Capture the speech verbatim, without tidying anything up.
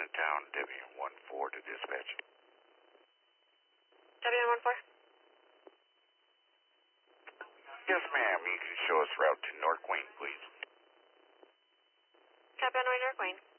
Chinatown, W one four to dispatch. W one four? Yes, ma'am. You can show us route to North Queen, please. Copy on way, North Queen.